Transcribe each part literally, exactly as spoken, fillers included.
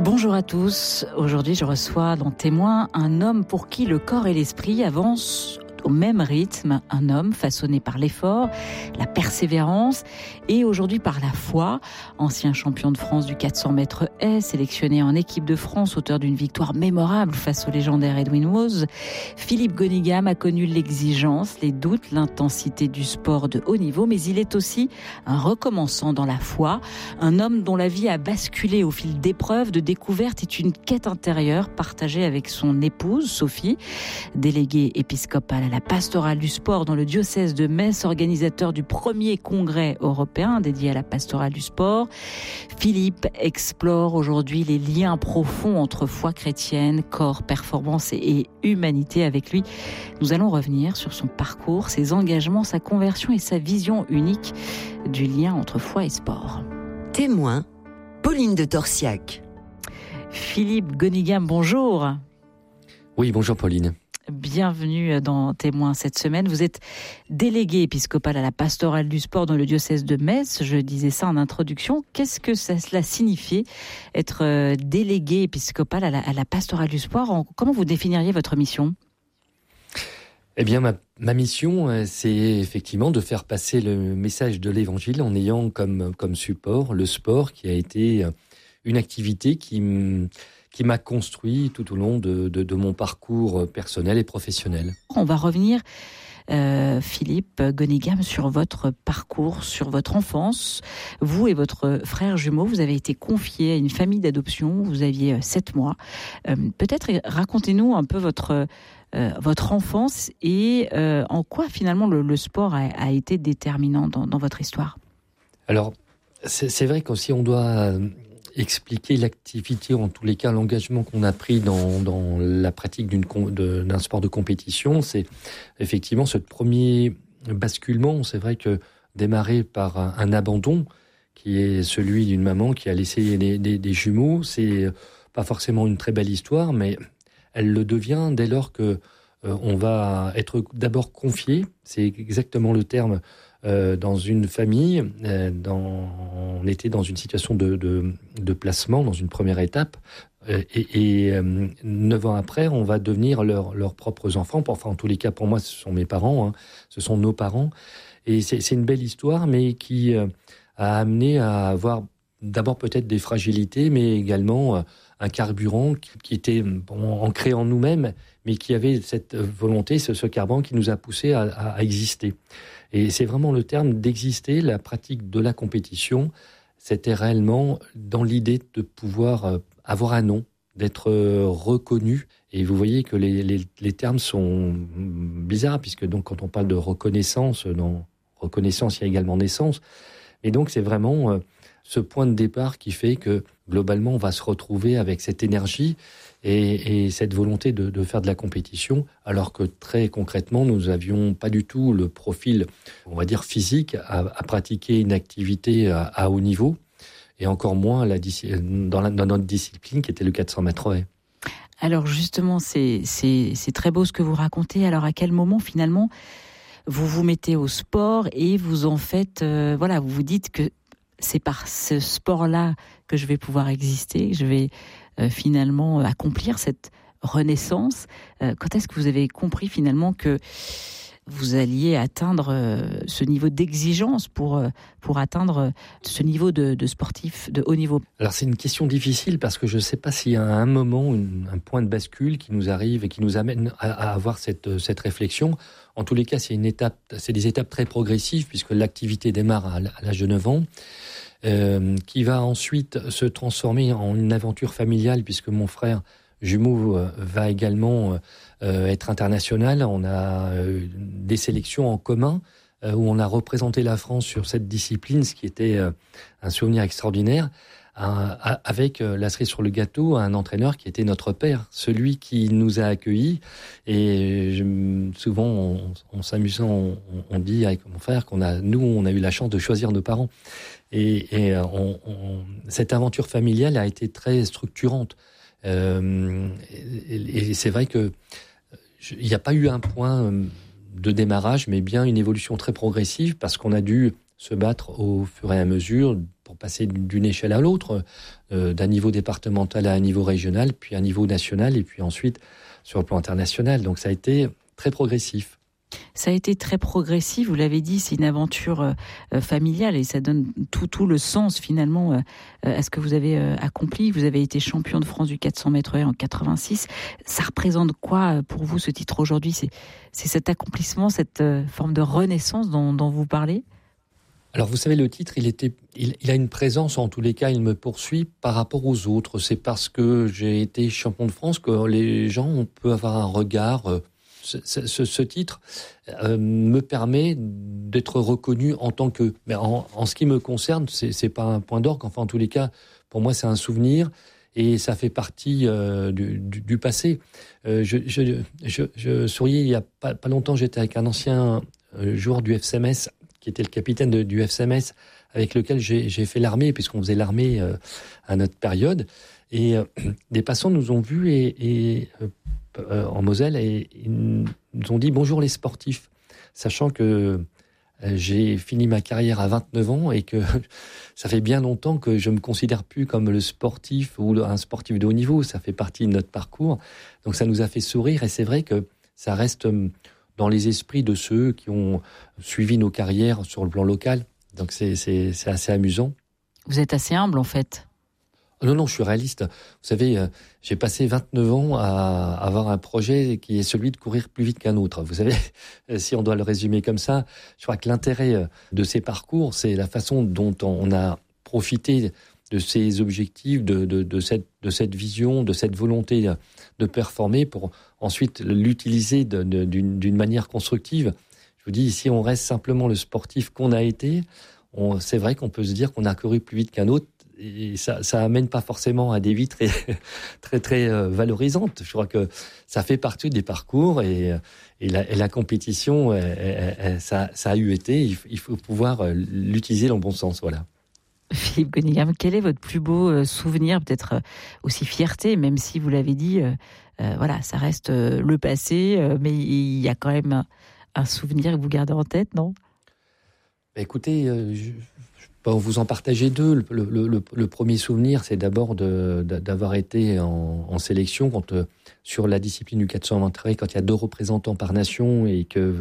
Bonjour à tous. Aujourd'hui, je reçois dans Témoin un homme pour qui le corps et l'esprit avancent au même rythme, un homme façonné par l'effort, la persévérance et aujourd'hui par la foi. Ancien champion de France du quatre cents mètres haies, sélectionné en équipe de France, auteur d'une victoire mémorable face au légendaire Edwin Woz, Philippe Gonigam a connu l'exigence, les doutes, l'intensité du sport de haut niveau, mais il est aussi un recommençant dans la foi, un homme dont la vie a basculé au fil d'épreuves, de découvertes et une quête intérieure partagée avec son épouse, Sophie, déléguée épiscopale à la pastorale du sport dans le diocèse de Metz, organisateur du premier congrès européen dédié à la pastorale du sport. Philippe explore aujourd'hui les liens profonds entre foi chrétienne, corps, performance et humanité. Avec lui, nous allons revenir sur son parcours, ses engagements, sa conversion et sa vision unique du lien entre foi et sport. Témoin, Pauline de Torsiac. Philippe Gonigam, bonjour. Oui, bonjour Pauline. Bienvenue dans Témoin cette semaine. Vous êtes délégué épiscopal à la pastorale du sport dans le diocèse de Metz. Je disais ça en introduction. Qu'est-ce que ça, cela signifie être délégué épiscopal à la, à la pastorale du sport? Comment vous définiriez votre mission? Eh bien, ma, ma mission, c'est effectivement de faire passer le message de l'Évangile en ayant comme, comme support le sport, qui a été une activité qui qui m'a construit tout au long de, de, de mon parcours personnel et professionnel. On va revenir, euh, Philippe Gonigam, sur votre parcours, sur votre enfance. Vous et votre frère jumeau, vous avez été confiés à une famille d'adoption, vous aviez sept mois. Euh, peut-être racontez-nous un peu votre, euh, votre enfance et euh, en quoi finalement le, le sport a, a été déterminant dans, dans votre histoire. Alors, c'est, c'est vrai qu'aussi on doit expliquer l'activité, en tous les cas l'engagement qu'on a pris dans, dans la pratique d'une, de, d'un sport de compétition. C'est effectivement ce premier basculement. C'est vrai que démarrer par un, un abandon qui est celui d'une maman qui a laissé des, des, des jumeaux, c'est pas forcément une très belle histoire, mais elle le devient dès lors que euh, on va être d'abord confié, c'est exactement le terme, Euh, dans une famille, euh, dans, on était dans une situation de, de, de placement, dans une première étape, euh, et, et euh, neuf ans après, on va devenir leur, leurs propres enfants. Enfin, en tous les cas, pour moi, ce sont mes parents, hein, ce sont nos parents, et c'est, c'est une belle histoire, mais qui euh, a amené à avoir d'abord peut-être des fragilités, mais également euh, un carburant qui, qui était bon, ancré en nous-mêmes, mais qui avait cette volonté, ce, ce carburant qui nous a poussé à, à, à exister. Et c'est vraiment le terme d'exister, la pratique de la compétition, c'était réellement dans l'idée de pouvoir avoir un nom, d'être reconnu. Et vous voyez que les, les, les termes sont bizarres, puisque donc quand on parle de reconnaissance, dans reconnaissance, il y a également naissance. Et donc c'est vraiment ce point de départ qui fait que globalement on va se retrouver avec cette énergie et, et cette volonté de, de faire de la compétition, alors que très concrètement nous n'avions pas du tout le profil, on va dire physique, à, à pratiquer une activité à, à haut niveau, et encore moins la, dans, la, dans notre discipline qui était le quatre cents mètres haies. Alors justement, c'est, c'est, c'est très beau ce que vous racontez. Alors à quel moment finalement vous vous mettez au sport et vous en faites, euh, voilà, vous vous dites que c'est par ce sport-là que je vais pouvoir exister, que je vais euh, finalement accomplir cette renaissance. Euh, quand est-ce que vous avez compris finalement que vous alliez atteindre euh, ce niveau d'exigence pour, euh, pour atteindre ce niveau de, de sportif de haut niveau? Alors c'est une question difficile parce que je ne sais pas s'il y a un moment, une, un point de bascule qui nous arrive et qui nous amène à, à avoir cette, cette réflexion. En tous les cas, c'est une étape, c'est des étapes très progressives puisque l'activité démarre à, à l'âge de neuf ans. Euh, qui va ensuite se transformer en une aventure familiale puisque mon frère jumeau euh, va également euh, être international. On a euh, des sélections en commun euh, où on a représenté la France sur cette discipline, ce qui était euh, un souvenir extraordinaire, un, avec euh, la cerise sur le gâteau, un entraîneur qui était notre père, celui qui nous a accueillis. Et je, souvent, on, on s'amusant, on, on dit avec mon frère qu'on a, nous, on a eu la chance de choisir nos parents. Et, et on, on, cette aventure familiale a été très structurante. Euh, et, et c'est vrai que il n'y a pas eu un point de démarrage, mais bien une évolution très progressive, parce qu'on a dû se battre au fur et à mesure pour passer d'une échelle à l'autre, euh, d'un niveau départemental à un niveau régional, puis à un niveau national, et puis ensuite sur le plan international. Donc ça a été très progressif. Ça a été très progressif, vous l'avez dit, c'est une aventure euh, familiale et ça donne tout, tout le sens finalement euh, à ce que vous avez euh, accompli. Vous avez été champion de France du quatre cents mètres haies en quatre-vingt-six. Ça représente quoi pour vous ce titre aujourd'hui ? C'est, c'est cet accomplissement, cette euh, forme de renaissance dont, dont vous parlez ? Alors vous savez, le titre, il, était, il, il a une présence, en tous les cas, il me poursuit par rapport aux autres. C'est parce que j'ai été champion de France que les gens on peut avoir un regard... Euh, Ce, ce, ce titre euh, me permet d'être reconnu en tant que... Mais en, en ce qui me concerne, c'est, c'est pas un point d'orgue. Enfin, en tous les cas, pour moi, c'est un souvenir et ça fait partie euh, du, du, du passé. Euh, je, je, je, je souriais, il y a pas, pas longtemps, j'étais avec un ancien euh, joueur du F C M S, qui était le capitaine de, du F C M S, avec lequel j'ai, j'ai fait l'armée, puisqu'on faisait l'armée euh, à notre période. Et euh, des passants nous ont vus et... et euh, en Moselle et ils nous ont dit bonjour les sportifs, sachant que j'ai fini ma carrière à vingt-neuf ans et que ça fait bien longtemps que je me considère plus comme le sportif ou un sportif de haut niveau. Ça fait partie de notre parcours, donc ça nous a fait sourire et c'est vrai que ça reste dans les esprits de ceux qui ont suivi nos carrières sur le plan local. Donc c'est, c'est, c'est assez amusant. Vous êtes assez humble en fait. Non, non, je suis réaliste. Vous savez, euh, j'ai passé vingt-neuf ans à avoir un projet qui est celui de courir plus vite qu'un autre. Vous savez, si on doit le résumer comme ça, je crois que l'intérêt de ces parcours, c'est la façon dont on a profité de ces objectifs, de, de, de, cette, de cette vision, de cette volonté de performer pour ensuite l'utiliser de, de, d'une, d'une manière constructive. Je vous dis, si on reste simplement le sportif qu'on a été, on, c'est vrai qu'on peut se dire qu'on a couru plus vite qu'un autre. Et ça, ça amène pas forcément à des vies très, très, très euh, valorisantes. Je crois que ça fait partie des parcours et, et, la, et la compétition, elle, elle, ça, ça a eu été. Il faut pouvoir l'utiliser dans le bon sens, voilà. Philippe Gonningham, quel est votre plus beau souvenir, peut-être aussi fierté, même si vous l'avez dit, euh, euh, voilà, ça reste euh, le passé, euh, mais il y a quand même un, un souvenir que vous gardez en tête, non ? Bah, écoutez, euh, je... Bon, vous en partagez deux. Le, le, le, le premier souvenir, c'est d'abord de, d'avoir été en, en sélection quand, euh, sur la discipline du quatre cents mètres haies, quand il y a deux représentants par nation et que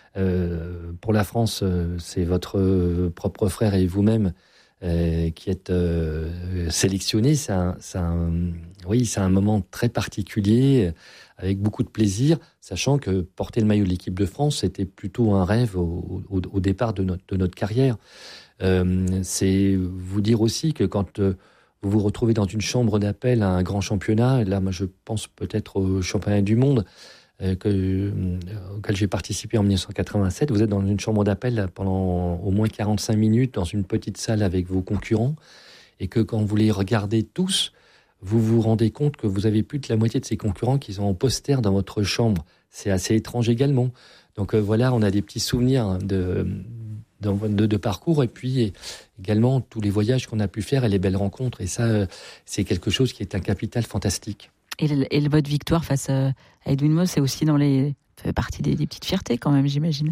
euh, pour la France, euh, c'est votre propre frère et vous-même euh, qui êtes euh, sélectionnés. C'est un, c'est un, oui, c'est un moment très particulier, avec beaucoup de plaisir, sachant que porter le maillot de l'équipe de France, c'était plutôt un rêve au, au, au départ de notre, de notre carrière. Euh, c'est vous dire aussi que quand euh, vous vous retrouvez dans une chambre d'appel à un grand championnat, et là moi je pense peut-être au championnat du monde euh, que, euh, auquel j'ai participé en dix-neuf cent quatre-vingt-sept, vous êtes dans une chambre d'appel pendant au moins quarante-cinq minutes dans une petite salle avec vos concurrents et que quand vous les regardez tous, vous vous rendez compte que vous avez plus de la moitié de ces concurrents qui sont en poster dans votre chambre. C'est assez étrange également. Donc euh, voilà, on a des petits souvenirs de De, de parcours et puis également tous les voyages qu'on a pu faire et les belles rencontres et ça c'est quelque chose qui est un capital fantastique. Et, le, et votre victoire face à Edwin Moss, c'est aussi dans les fait partie des, des petites fiertés quand même, j'imagine.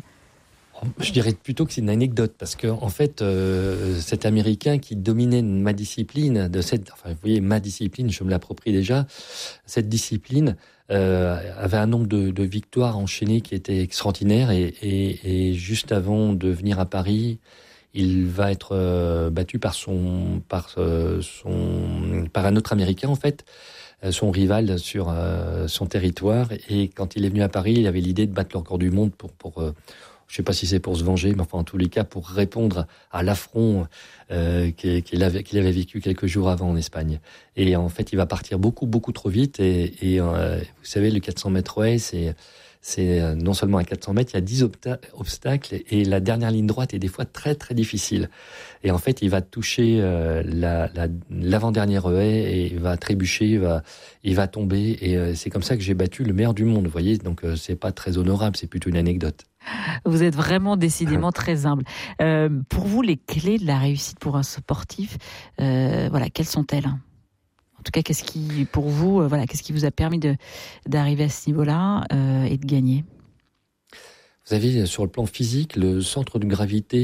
Je dirais plutôt que c'est une anecdote parce que en fait euh, cet Américain qui dominait ma discipline de cette, enfin vous voyez ma discipline, je me l'approprie déjà. Cette discipline euh, avait un nombre de, de victoires enchaînées qui était extraordinaire et, et, et juste avant de venir à Paris, il va être euh, battu par son par euh, son par un autre Américain en fait, euh, son rival sur euh, son territoire et quand il est venu à Paris, il avait l'idée de battre le record du monde pour pour euh, je ne sais pas si c'est pour se venger, mais enfin en tous les cas pour répondre à l'affront euh, qu'il avait, qu'il avait vécu quelques jours avant en Espagne. Et en fait, il va partir beaucoup, beaucoup trop vite. Et, et euh, vous savez, le quatre cents mètres haies, c'est, c'est non seulement un quatre cents mètres, il y a dix obta- obstacles et la dernière ligne droite est des fois très, très difficile. Et en fait, il va toucher euh, la, la, l'avant-dernière haie et il va trébucher, il va, il va tomber. Et euh, c'est comme ça que j'ai battu le meilleur du monde, vous voyez. Donc, euh, c'est pas très honorable, c'est plutôt une anecdote. Vous êtes vraiment décidément très humble. Euh, pour vous, les clés de la réussite pour un sportif, euh, voilà, quelles sont-elles ? En tout cas, qu'est-ce qui, pour vous, euh, voilà, qu'est-ce qui vous a permis de, d'arriver à ce niveau-là euh, et de gagner ? Vous avez sur le plan physique le centre de gravité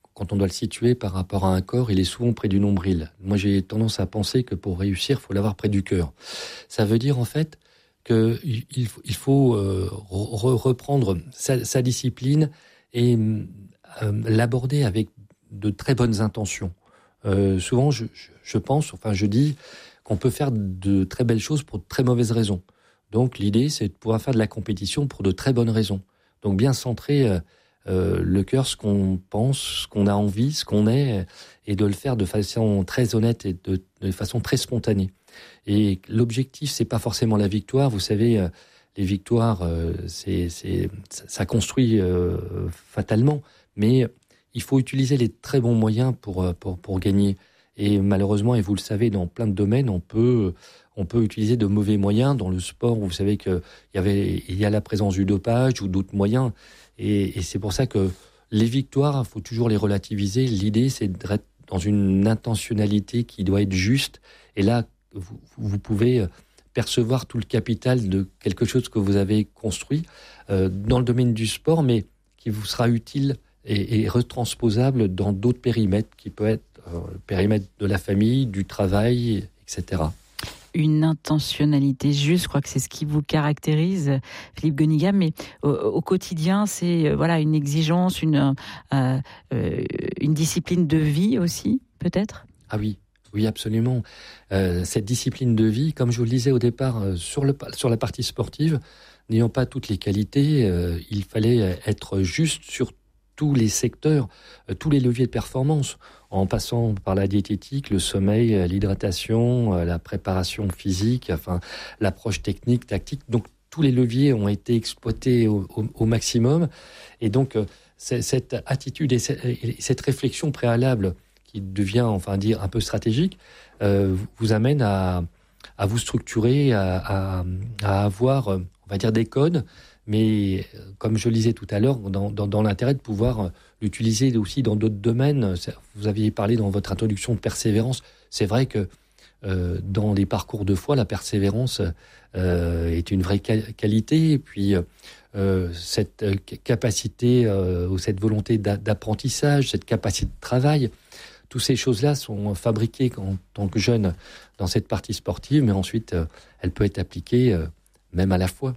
quand on doit le situer par rapport à un corps, il est souvent près du nombril. Moi, j'ai tendance à penser que pour réussir, il faut l'avoir près du cœur. Ça veut dire en fait qu'il il faut euh, re- reprendre sa, sa discipline et euh, l'aborder avec de très bonnes intentions. Euh, souvent, je, je pense, enfin je dis qu'on peut faire de très belles choses pour de très mauvaises raisons. Donc l'idée, c'est de pouvoir faire de la compétition pour de très bonnes raisons. Donc bien centrer euh, euh, le cœur, ce qu'on pense, ce qu'on a envie, ce qu'on est, et de le faire de façon très honnête et de, de façon très spontanée. Et l'objectif, c'est pas forcément la victoire. Vous savez, euh, les victoires, euh, c'est, c'est, ça construit euh, fatalement, mais il faut utiliser les très bons moyens pour, pour, pour gagner. Et malheureusement, et vous le savez, dans plein de domaines, on peut, on peut utiliser de mauvais moyens. Dans le sport, vous savez qu'il y avait, il y a la présence du dopage ou d'autres moyens. Et, et c'est pour ça que les victoires, il faut toujours les relativiser. L'idée, c'est d'être dans une intentionnalité qui doit être juste. Et là, vous, vous pouvez percevoir tout le capital de quelque chose que vous avez construit euh, dans le domaine du sport, mais qui vous sera utile et, et retransposable dans d'autres périmètres, qui peut être euh, le périmètre de la famille, du travail, et cetera. Une intentionnalité juste, je crois que c'est ce qui vous caractérise, Philippe Gonigam, mais au, au quotidien, c'est euh, voilà, une exigence, une, euh, euh, une discipline de vie aussi, peut-être ? Ah oui, oui, absolument. Euh, cette discipline de vie, comme je vous le disais au départ, euh, sur, le, sur la partie sportive, n'ayant pas toutes les qualités, euh, il fallait être juste sur tous les secteurs, euh, tous les leviers de performance, en passant par la diététique, le sommeil, l'hydratation, euh, la préparation physique, enfin l'approche technique, tactique. Donc tous les leviers ont été exploités au, au, au maximum. Et donc euh, c'est, cette attitude et cette, et cette réflexion préalable qui devient, enfin dire, un peu stratégique, euh, vous amène à, à vous structurer, à, à, à avoir, on va dire, des codes, mais comme je le disais tout à l'heure, dans, dans, dans l'intérêt de pouvoir l'utiliser aussi dans d'autres domaines. Vous aviez parlé dans votre introduction de persévérance. C'est vrai que euh, dans les parcours de foi, la persévérance euh, est une vraie qualité. Et puis, euh, cette capacité euh, ou cette volonté d'apprentissage, cette capacité de travail, toutes ces choses-là sont fabriquées en tant que jeune dans cette partie sportive, mais ensuite, euh, elle peut être appliquée euh, même à la foi.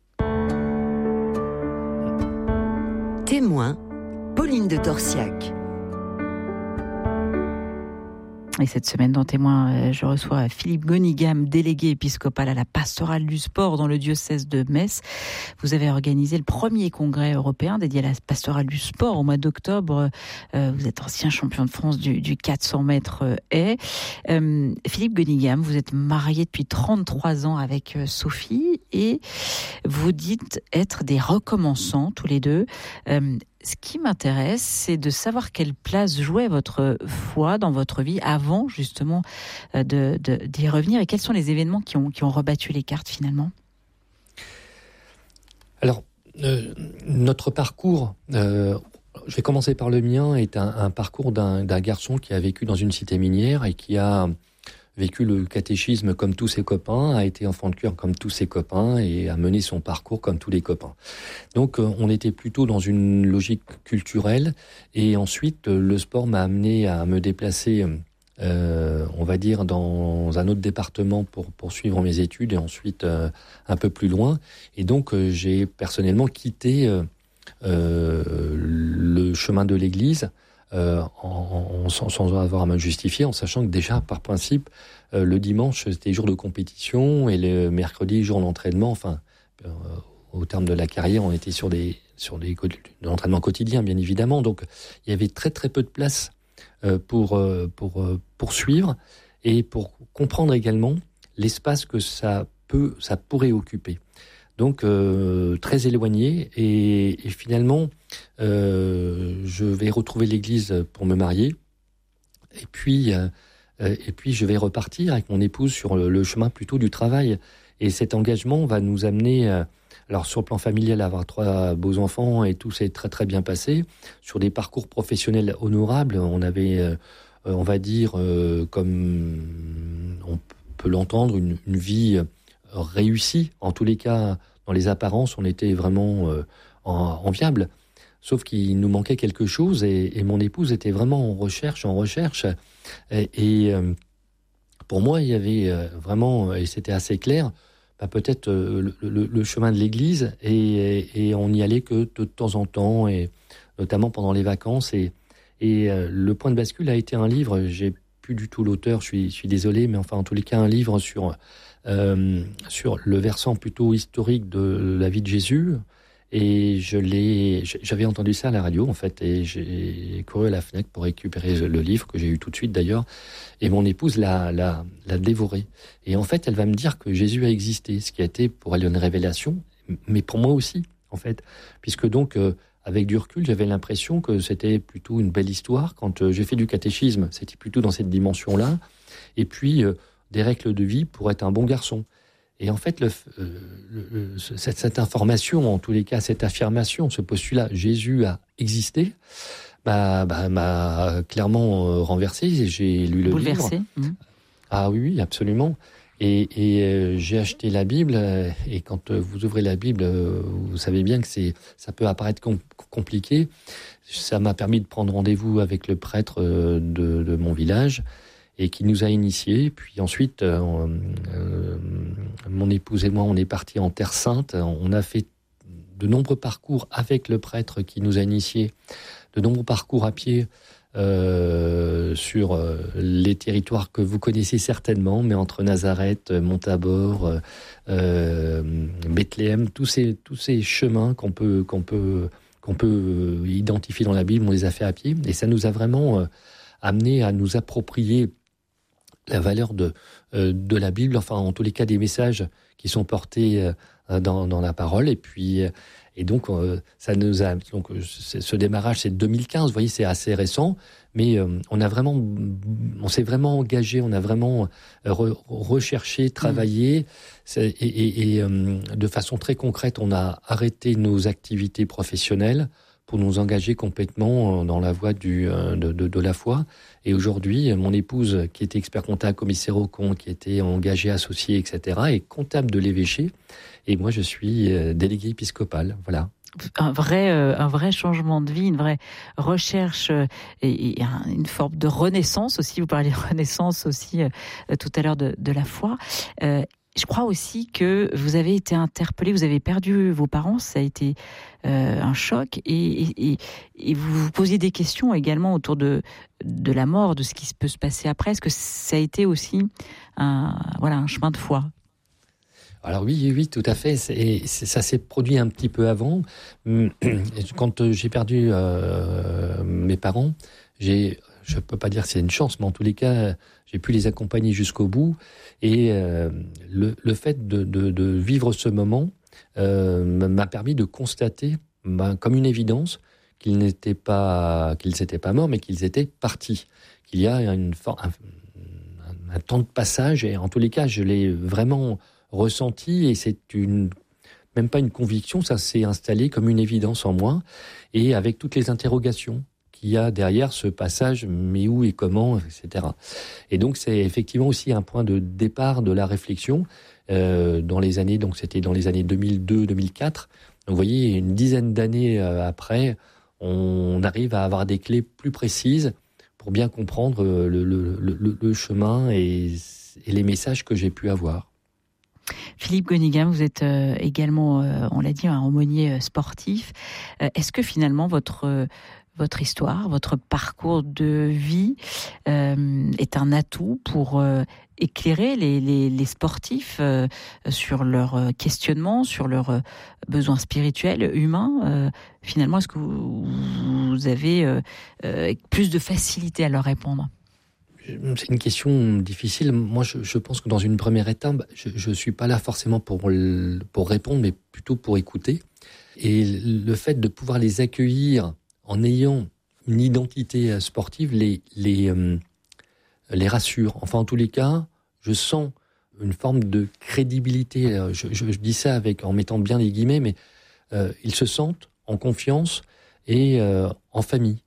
Témoin, Pauline de Torsiac. Et cette semaine, dans Témoin, je reçois Philippe Gonigam, délégué épiscopal à la pastorale du sport dans le diocèse de Metz. Vous avez organisé le premier congrès européen dédié à la pastorale du sport au mois d'octobre. Vous êtes ancien champion de France du, du quatre cents mètres haies. Euh, Philippe Gonigam, vous êtes marié depuis trente-trois ans avec Sophie et vous dites être des recommençants tous les deux. Euh, Ce qui m'intéresse, c'est de savoir quelle place jouait votre foi dans votre vie avant, justement, de, de, d'y revenir. Et quels sont les événements qui ont, qui ont rebattu les cartes, finalement ? Alors, euh, notre parcours, euh, je vais commencer par le mien, est un, un parcours d'un, d'un garçon qui a vécu dans une cité minière et qui a vécu le catéchisme comme tous ses copains, a été enfant de cœur comme tous ses copains et a mené son parcours comme tous les copains. Donc euh, on était plutôt dans une logique culturelle et ensuite euh, le sport m'a amené à me déplacer, euh, on va dire, dans un autre département pour poursuivre mes études et ensuite euh, un peu plus loin. Et donc euh, j'ai personnellement quitté euh, euh, le chemin de l'Église Euh, en, en, sans, sans avoir à me justifier, en sachant que déjà, par principe, euh, le dimanche, c'était jour de compétition et le mercredi, jour d'entraînement. Enfin, euh, au terme de la carrière, on était sur des sur des de l'entraînement quotidien, bien évidemment. Donc, il y avait très très peu de place euh, pour euh, pour euh, poursuivre et pour comprendre également l'espace que ça peut, ça pourrait occuper. Donc euh, très éloigné et, et finalement euh, je vais retrouver l'église pour me marier et puis euh, et puis je vais repartir avec mon épouse sur le, le chemin plutôt du travail et cet engagement va nous amener euh, alors sur le plan familial à avoir trois beaux enfants et tout s'est très très bien passé sur des parcours professionnels honorables. On avait euh, on va dire euh, comme on peut l'entendre une, une vie réussi. En tous les cas, dans les apparences, on était vraiment euh, en, enviable. sauf qu'il nous manquait quelque chose et, et mon épouse était vraiment en recherche, en recherche. Et, et euh, pour moi, il y avait euh, vraiment, et c'était assez clair, bah, peut-être euh, le, le, le chemin de l'Église et, et, et on n'y allait que de temps en temps, et notamment pendant les vacances. Et, et euh, le point de bascule a été un livre, j'ai plus du tout l'auteur, je suis, je suis désolé, mais enfin en tous les cas un livre sur, euh, sur le versant plutôt historique de la vie de Jésus. Et je l'ai, j'avais entendu ça à la radio en fait, et j'ai couru à la fenêtre pour récupérer le livre que j'ai eu tout de suite d'ailleurs. Et mon épouse l'a, l'a, l'a dévoré. Et en fait, elle va me dire que Jésus a existé, ce qui a été pour elle une révélation, mais pour moi aussi en fait, puisque donc euh, avec du recul, j'avais l'impression que c'était plutôt une belle histoire. Quand euh, j'ai fait du catéchisme, c'était plutôt dans cette dimension-là. Et puis euh, des règles de vie pour être un bon garçon. Et en fait, le, euh, le, cette, cette information, en tous les cas, cette affirmation, ce postulat, Jésus a existé, bah, bah, m'a clairement euh, renversé. J'ai lu le Bouleversé. livre. Mmh. Ah oui, oui, absolument. Et, et euh, j'ai acheté la Bible. Et quand euh, vous ouvrez la Bible, euh, vous savez bien que c'est, ça peut apparaître com- compliqué. Ça m'a permis de prendre rendez-vous avec le prêtre euh, de, de mon village, et qui nous a initiés. Puis ensuite, euh, euh, mon épouse et moi, on est partis en Terre Sainte. On a fait de nombreux parcours avec le prêtre qui nous a initiés, de nombreux parcours à pied euh, sur euh, les territoires que vous connaissez certainement, mais entre Nazareth, Montabor, euh, Bethléem, tous ces, tous ces chemins qu'on peut, qu'on peut, qu'on peut identifier dans la Bible, on les a fait à pied. Et ça nous a vraiment euh, amené à nous approprier la valeur de, euh, de la Bible, enfin en tous les cas des messages qui sont portés euh, dans, dans la parole. Et puis euh, et donc euh, ça nous a donc ce démarrage c'est deux mille quinze, vous voyez, c'est assez récent, mais euh, on a vraiment on s'est vraiment engagé, on a vraiment re, recherché, travaillé, mmh. et, et, et euh, de façon très concrète, on a arrêté nos activités professionnelles pour nous engager complètement dans la voie du, de, de, de la foi. Et aujourd'hui, mon épouse, qui était expert comptable, commissaire aux comptes, qui était engagée, associée, et cetera, est comptable de l'évêché. Et moi, je suis délégué épiscopal. Voilà. Un vrai, euh, un vrai changement de vie, une vraie recherche euh, et, et un, une forme de renaissance aussi. Vous parliez de renaissance aussi euh, tout à l'heure de, de la foi. Euh, Je crois aussi que vous avez été interpellé, vous avez perdu vos parents, ça a été euh, un choc, et, et, et vous vous posiez des questions également autour de, de la mort, de ce qui peut se passer après. Est-ce que ça a été aussi un, voilà, un chemin de foi ? Alors oui, oui, tout à fait. C'est, c'est, ça s'est produit un petit peu avant. Quand j'ai perdu euh, mes parents, j'ai... je ne peux pas dire que c'est une chance, mais en tous les cas, j'ai pu les accompagner jusqu'au bout. Et euh, le, le fait de, de, de vivre ce moment euh, m'a permis de constater, ben, comme une évidence, qu'ils n'étaient pas, qu'ils n'étaient pas morts, mais qu'ils étaient partis. Qu'il y a une, un, un, un temps de passage, et en tous les cas, je l'ai vraiment ressenti, et c'est une... même pas une conviction, ça s'est installé comme une évidence en moi, et avec toutes les interrogations qu'il y a derrière ce passage, mais où et comment, et cetera. Et donc c'est effectivement aussi un point de départ de la réflexion euh, dans les années, donc c'était dans les années deux mille deux deux mille quatre. Donc vous voyez, une dizaine d'années euh, après, on arrive à avoir des clés plus précises pour bien comprendre le, le, le, le chemin et, et les messages que j'ai pu avoir. Philippe Gonigam, vous êtes euh, également, euh, on l'a dit, un aumônier euh, sportif. Euh, est-ce que finalement votre euh, votre histoire, votre parcours de vie euh, est un atout pour euh, éclairer les, les, les sportifs euh, sur leurs questionnements, sur leurs euh, besoins spirituels, humains. Euh, finalement, est-ce que vous, vous avez euh, euh, plus de facilité à leur répondre ? C'est une question difficile. Moi, je, je pense que dans une première étape, je ne suis pas là forcément pour, pour répondre, mais plutôt pour écouter. Et le fait de pouvoir les accueillir en ayant une identité sportive, les, les, euh, les rassure. Enfin, en tous les cas, je sens une forme de crédibilité. Je, je, je dis ça avec, en mettant bien les guillemets, mais euh, ils se sentent en confiance et euh, en famille.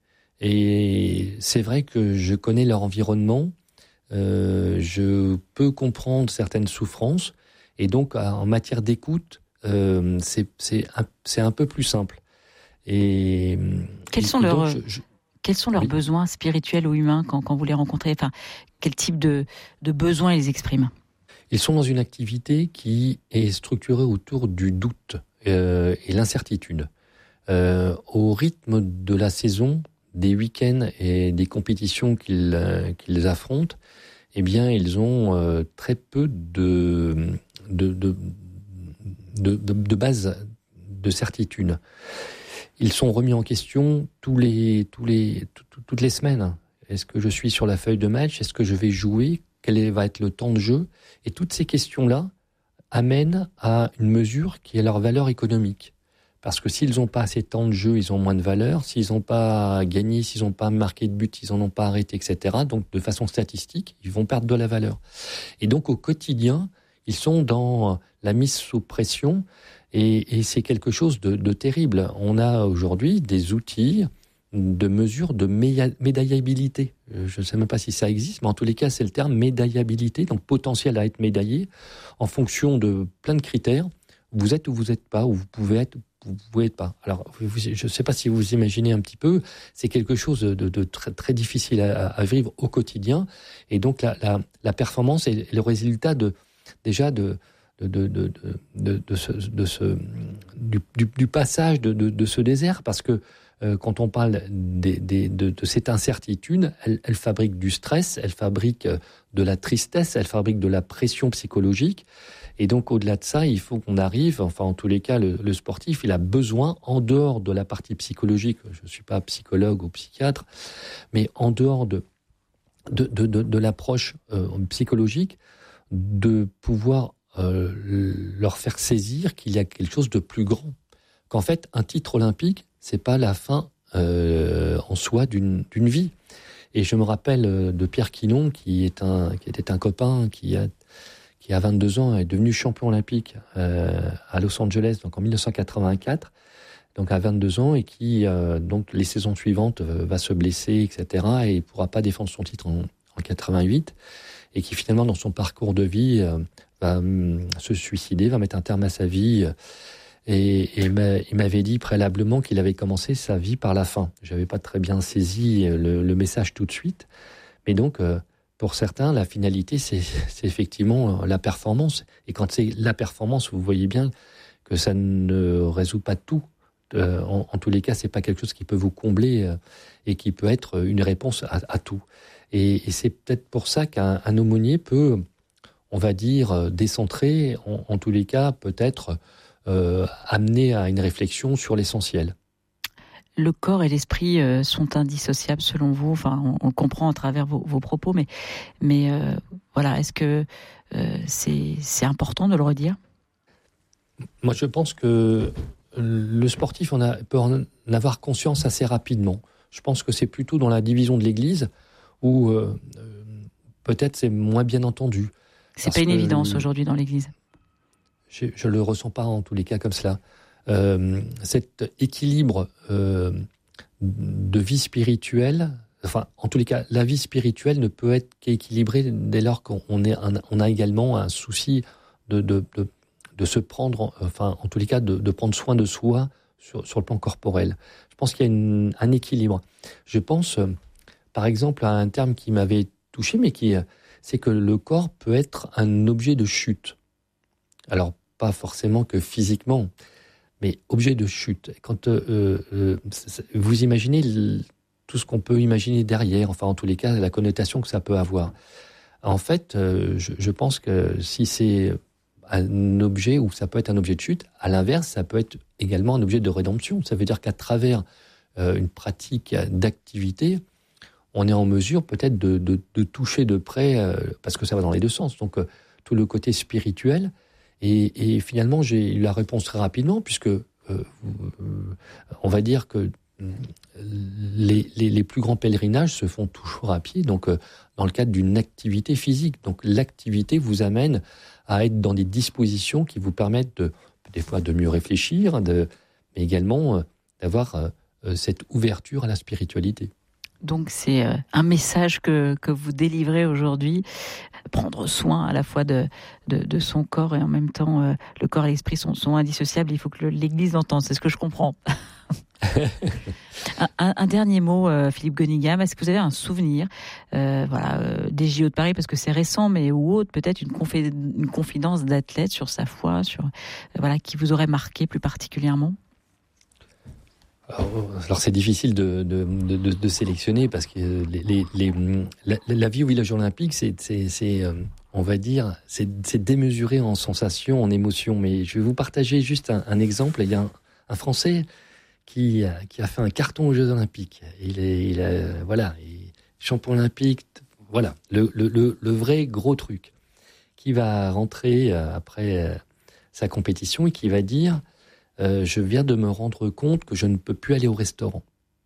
Et c'est vrai que je connais leur environnement, euh, je peux comprendre certaines souffrances, et donc en matière d'écoute, euh, c'est, c'est, un, c'est un peu plus simple. Et quels et, sont et leurs je, je... quels sont leurs oui. besoins spirituels ou humains quand, quand vous les rencontrez? Enfin, quel type de, de besoins ils expriment? Ils sont dans une activité qui est structurée autour du doute euh, et l'incertitude. Euh, au rythme de la saison, des week-ends et des compétitions qu'ils, euh, qu'ils affrontent, eh bien, ils ont euh, très peu de, de, de, de, de, de base de certitude. Ils sont remis en question tous les, tous les, tout, toutes les semaines. Est-ce que je suis sur la feuille de match? Est-ce que je vais jouer? Quel va être le temps de jeu? Et toutes ces questions-là amènent à une mesure qui est leur valeur économique. Parce que s'ils n'ont pas assez de temps de jeu, ils ont moins de valeur. S'ils n'ont pas gagné, s'ils n'ont pas marqué de but, ils n'en ont pas arrêté, et cetera. Donc, de façon statistique, ils vont perdre de la valeur. Et donc, au quotidien, ils sont dans la mise sous pression et, et c'est quelque chose de, de terrible. On a aujourd'hui des outils de mesure de médaillabilité. Je ne sais même pas si ça existe, mais en tous les cas, c'est le terme médaillabilité, donc potentiel à être médaillé en fonction de plein de critères. Vous êtes ou vous n'êtes pas, ou vous pouvez être ou vous ne pouvez être pas. Alors, je ne sais pas si vous imaginez un petit peu, c'est quelque chose de, de très, très difficile à, à vivre au quotidien. Et donc, la, la, la performance est le résultat de, déjà de, de, de, de, de, de ce, de ce, du, du, du passage de, de, de ce désert, parce que euh, quand on parle des, des, de, de cette incertitude, elle, elle fabrique du stress, elle fabrique de la tristesse, elle fabrique de la pression psychologique. Et donc, au-delà de ça, il faut qu'on arrive, enfin, en tous les cas, le, le sportif, il a besoin, en dehors de la partie psychologique, je ne suis pas psychologue ou psychiatre, mais en dehors de, de, de, de, de l'approche euh, psychologique, de pouvoir euh, leur faire saisir qu'il y a quelque chose de plus grand. Qu'en fait, un titre olympique, c'est pas la fin euh, en soi d'une, d'une vie. Et je me rappelle de Pierre Quinon, qui, est un, qui était un copain, qui a qui à vingt-deux ans est devenu champion olympique euh, à Los Angeles, donc en dix-neuf cent quatre-vingt-quatre, donc à vingt-deux ans, et qui, euh, donc les saisons suivantes, euh, va se blesser, et cetera, et ne pourra pas défendre son titre en, en quatre-vingt-huit, et qui finalement, dans son parcours de vie, euh, va euh, se suicider, va mettre un terme à sa vie, euh, et, et il m'avait dit préalablement qu'il avait commencé sa vie par la fin. Je n'avais pas très bien saisi le, le message tout de suite, mais donc... Euh, Pour certains, la finalité, c'est, c'est effectivement la performance. Et quand c'est la performance, vous voyez bien que ça ne résout pas tout. Euh, en, en tous les cas, c'est pas quelque chose qui peut vous combler euh, et qui peut être une réponse à, à tout. Et, et c'est peut-être pour ça qu'un un aumônier peut, on va dire, décentrer, en, en tous les cas, peut-être euh, amener à une réflexion sur l'essentiel. Le corps et l'esprit euh, sont indissociables selon vous. Enfin, on, on comprend à travers vos, vos propos, mais, mais euh, voilà, est-ce que euh, c'est, c'est important de le redire? Moi, je pense que le sportif on a, peut en avoir conscience assez rapidement. Je pense que c'est plutôt dans la division de l'Église où euh, peut-être c'est moins bien entendu. C'est pas une évidence aujourd'hui dans l'Église. Je ne le ressens pas en tous les cas comme cela. Euh, cet équilibre euh, de vie spirituelle, enfin, en tous les cas, la vie spirituelle ne peut être qu'équilibrée dès lors qu'on est un, on a également un souci de, de, de, de se prendre, enfin, en tous les cas, de, de prendre soin de soi sur, sur le plan corporel. Je pense qu'il y a une, un équilibre. Je pense, euh, par exemple, à un terme qui m'avait touché, mais qui, c'est que le corps peut être un objet de chute. Alors, pas forcément que physiquement, mais objet de chute. Quand euh, euh, vous imaginez le, tout ce qu'on peut imaginer derrière, enfin en tous les cas la connotation que ça peut avoir. En fait, euh, je, je pense que si c'est un objet ou ça peut être un objet de chute, à l'inverse, ça peut être également un objet de rédemption. Ça veut dire qu'à travers euh, une pratique d'activité, on est en mesure peut-être de, de, de toucher de près, euh, parce que ça va dans les deux sens. Donc euh, tout le côté spirituel. Et, et finalement, j'ai eu la réponse très rapidement, puisque euh, euh, on va dire que les, les, les plus grands pèlerinages se font toujours à pied, donc euh, dans le cadre d'une activité physique. Donc l'activité vous amène à être dans des dispositions qui vous permettent de, des fois de mieux réfléchir, de, mais également euh, d'avoir euh, cette ouverture à la spiritualité. Donc c'est un message que, que vous délivrez aujourd'hui, prendre soin à la fois de, de, de son corps et en même temps euh, le corps et l'esprit sont, sont indissociables, il faut que le, l'Église l'entende, c'est ce que je comprends. un, un, un dernier mot, euh, Philippe Gonigam. Est-ce que vous avez un souvenir euh, voilà, euh, des J O de Paris, parce que c'est récent, mais ou autre, peut-être une, confé- une confidence d'athlète sur sa foi, sur, euh, voilà, qui vous aurait marqué plus particulièrement? Alors, alors c'est difficile de, de, de, de sélectionner parce que les, les, les, la, la vie au village olympique, c'est, c'est, c'est on va dire, c'est, c'est démesuré en sensations, en émotions. Mais je vais vous partager juste un, un exemple. Il y a un, un Français qui, qui a fait un carton aux Jeux Olympiques. Il est, il a, voilà, il est champion olympique. Voilà, le, le, le, le vrai gros truc. Qui va rentrer après sa compétition et qui va dire Euh, je viens de me rendre compte que je ne peux plus aller au restaurant.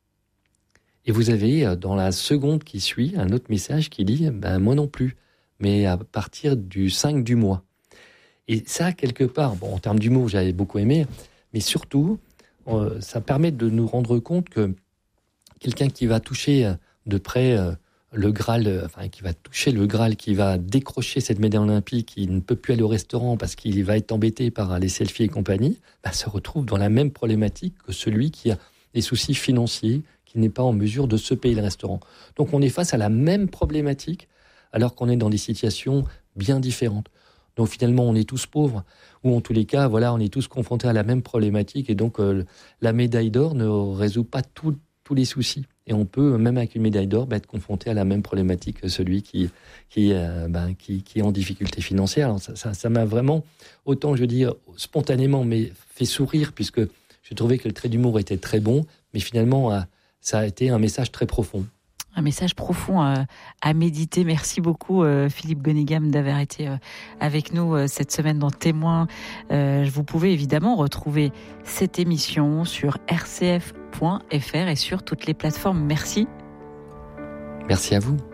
Et vous avez, dans la seconde qui suit, un autre message qui dit ben, « moi non plus, mais à partir du cinq du mois ». Et ça, quelque part, bon, en termes d'humour, j'avais beaucoup aimé, mais surtout, euh, ça permet de nous rendre compte que quelqu'un qui va toucher de près euh, le Graal, enfin, qui va toucher le Graal, qui va décrocher cette médaille olympique, qui ne peut plus aller au restaurant parce qu'il va être embêté par les selfies et compagnie, bah, se retrouve dans la même problématique que celui qui a des soucis financiers, qui n'est pas en mesure de se payer le restaurant. Donc on est face à la même problématique, alors qu'on est dans des situations bien différentes. Donc finalement, on est tous pauvres, ou en tous les cas, voilà, on est tous confrontés à la même problématique, et donc euh, la médaille d'or ne résout pas tout, tous les soucis. Et on peut, même avec une médaille d'or, bah, être confronté à la même problématique que celui qui, qui, euh, bah, qui, qui est en difficulté financière. Alors ça, ça, ça m'a vraiment, autant je veux dire, spontanément, mais fait sourire, puisque je trouvais que le trait d'humour était très bon, mais finalement, euh, ça a été un message très profond. Un message profond euh, à méditer. Merci beaucoup euh, Philippe Gonigam d'avoir été euh, avec nous euh, cette semaine dans Témoins. Euh, vous pouvez évidemment retrouver cette émission sur r c f point f r et sur toutes les plateformes. Merci. Merci à vous.